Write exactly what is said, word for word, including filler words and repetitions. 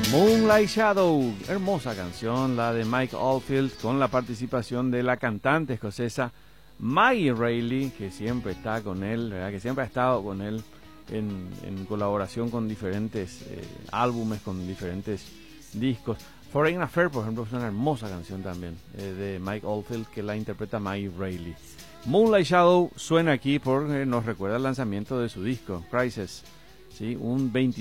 Moonlight Shadow, hermosa canción, la de Mike Oldfield, con la participación de la cantante escocesa Maggie Reilly, que siempre está con él, ¿verdad? Que siempre ha estado con él en, en colaboración con diferentes eh, álbumes, con diferentes discos. Foreign Affair, por ejemplo, es una hermosa canción también eh, de Mike Oldfield, que la interpreta Maggie Reilly. Moonlight Shadow suena aquí porque nos recuerda el lanzamiento de su disco, Crisis, ¿sí? Un veinte